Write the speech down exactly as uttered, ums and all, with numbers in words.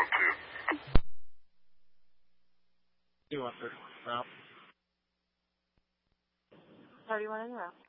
too. You want to, Ralph? How do you want to interrupt?